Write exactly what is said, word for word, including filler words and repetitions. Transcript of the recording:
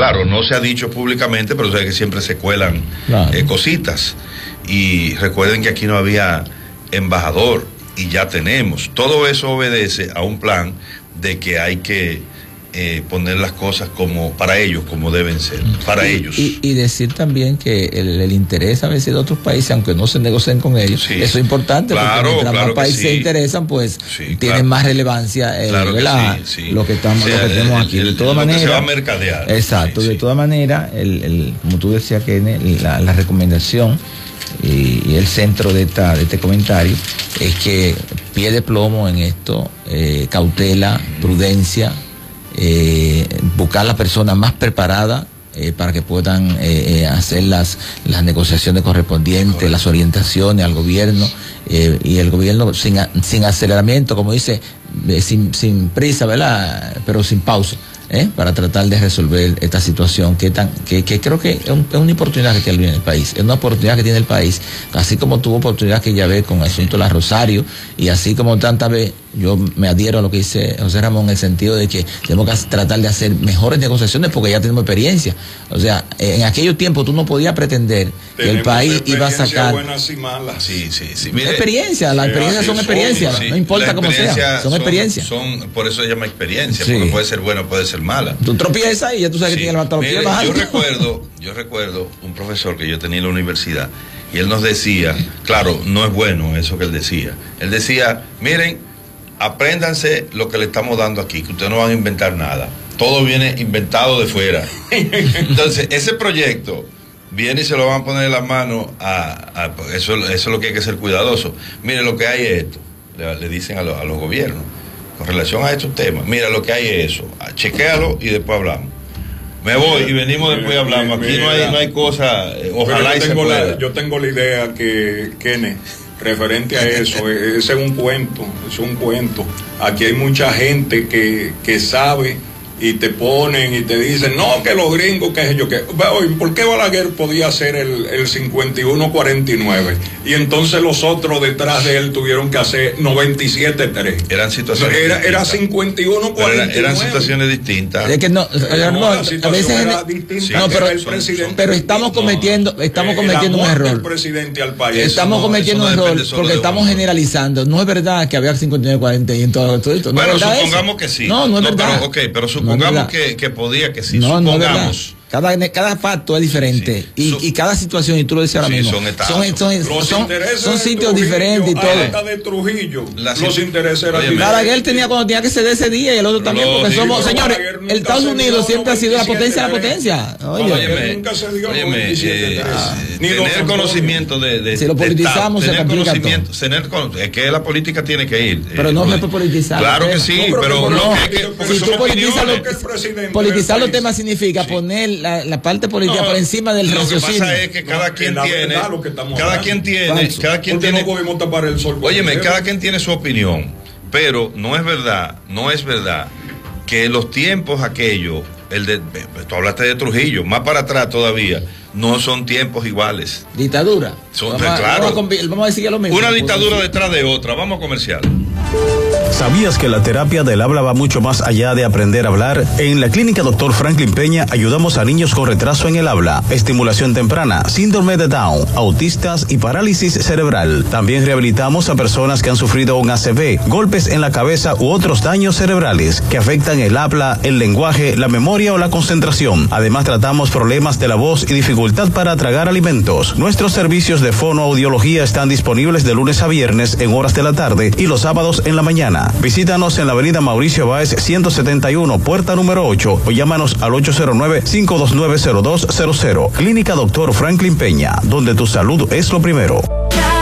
Claro, no se ha dicho públicamente, pero sé que siempre se cuelan claro. eh, cositas. Y recuerden que aquí no había embajador y ya tenemos. Todo eso obedece a un plan de que hay que eh, poner las cosas como para ellos, como deben ser, para y, ellos. Y, y decir también que el, el interés a veces de otros países, aunque no se negocien con ellos, sí. eso es importante, claro, porque mientras claro más países sí. se interesan, pues sí, tienen claro. más relevancia eh, claro ¿verdad? Sí, sí. lo que estamos, o sea, lo que tenemos aquí. De todas maneras, se va a mercadear. Exacto, sí, de sí. todas maneras, el, el, como tú decías, que la, la recomendación y, y el centro de, esta, de este comentario es que pie de plomo en esto, eh, cautela, prudencia, eh, buscar la persona más preparada eh, para que puedan eh, eh, hacer las, las negociaciones correspondientes, Correcto. las orientaciones al gobierno eh, y el gobierno sin, sin aceleramiento, como dice, eh, sin, sin prisa, ¿verdad? Pero sin pausa. ¿Eh? Para tratar de resolver esta situación que tan que, que creo que es, un, es una oportunidad que tiene el país, es una oportunidad que tiene el país, así como tuvo oportunidad que ya ve con el asunto de la Rosario, y así como tantas veces yo me adhiero a lo que dice José Ramón en el sentido de que tenemos que tratar de hacer mejores negociaciones porque ya tenemos experiencia. O sea, en aquellos tiempos tú no podías pretender que el país iba a sacar buenas y malas. Sí, sí, sí. Mire, experiencia, las experiencias son experiencias, sí, no importa cómo sea, son experiencias. Son, por eso se llama experiencia, sí. porque puede ser buena, puede ser mala. Tú tropiezas y ya tú sabes sí. que tienes que levantar los pies más alto. Yo recuerdo, yo recuerdo un profesor que yo tenía en la universidad y él nos decía, claro, no es bueno eso que él decía. Él decía, miren, apréndanse lo que le estamos dando aquí, que ustedes no van a inventar nada. Todo viene inventado de fuera. Entonces, ese proyecto viene y se lo van a poner en las manos a, a eso, eso es lo que hay que ser cuidadoso. Mire, lo que hay es esto, le, le dicen a, lo, a los gobiernos, con relación a estos temas, mira, lo que hay es eso, chequéalo y después hablamos. Me voy y venimos después y hablamos. Aquí no hay, no hay cosa, eh, ojalá y se pueda. La, yo tengo la idea que, Kenneth, referente a eso, ese es un cuento, es un cuento. Aquí hay mucha gente que, que sabe y te ponen y te dicen, no, que los gringos, que es yo, que, ¿por qué Balaguer podía hacer el, el cincuenta y uno cuarenta y nueve? Y entonces los otros detrás de él tuvieron que hacer noventa y siete tres. Eran situaciones Era, era cincuenta y uno cuarenta y nueve. Eran, eran situaciones distintas. Es que no, no, no a veces era distinta. No, pero, el presidente pero estamos cometiendo, estamos cometiendo un error. El presidente al país. Estamos no, cometiendo un error porque estamos generalizando. No es verdad que había cincuenta y nueve cuarenta y en todo, todo esto. No bueno, es verdad supongamos eso. que sí. No, no es no, verdad. Pero, okay, pero supongamos no que, que podía que sí. No, supongamos. No Cada, cada facto es diferente sí. y, so, y cada situación, y tú lo decías ahora sí, mismo, son, son, son, son, son sitios Trujillo, diferentes y todo. De Trujillo, la, los intereses eran diferentes. Balaguer tenía cuando tenía que ceder ese día y el otro no, también, porque somos, no, señores, el Estados Unidos siempre ha sido la potencia de la potencia. Oye, óyeme, nunca se dio óyeme, eh, ah, tener conocimiento de, de si lo politizamos, de, se conocimiento, tener, es que la política tiene que ir. Pero no es politizar. Claro que sí, pero no. Si tú politizar los temas significa poner la parte política No, por encima del lo que pasa es que cada no, quien tiene que cada quien tiene Falso. cada quien tiene no podemos tapar el sol óyeme, cada quien tiene su opinión, pero no es verdad, no es verdad que los tiempos aquellos, el de tú hablaste de Trujillo, más para atrás todavía, no son tiempos iguales. Dictadura. Son, vamos, claro. Vamos a, vamos a decir lo mismo. Una dictadura detrás de otra. Vamos a comercial. ¿Sabías que la terapia del habla va mucho más allá de aprender a hablar? En la clínica doctor Franklin Peña ayudamos a niños con retraso en el habla, estimulación temprana, síndrome de Down, autistas y parálisis cerebral. También rehabilitamos a personas que han sufrido un A C V, golpes en la cabeza u otros daños cerebrales que afectan el habla, el lenguaje, la memoria o la concentración. Además tratamos problemas de la voz y dificultad para tragar alimentos. Nuestros servicios de fonoaudiología están disponibles de lunes a viernes en horas de la tarde y los sábados en la mañana. Visítanos en la avenida Mauricio Báez ciento setenta y uno, puerta número ocho, o llámanos al ocho cero nueve, cinco dos nueve, cero dos cero cero. Clínica doctor Franklin Peña, donde tu salud es lo primero.